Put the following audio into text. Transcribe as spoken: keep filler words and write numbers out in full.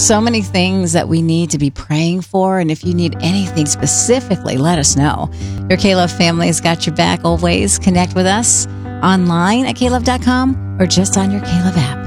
so many things that we need to be praying for. And if you need anything specifically, let us know. Your K-Love family has got your back always. Connect with us online at K Love dot com or just on your K-Love app.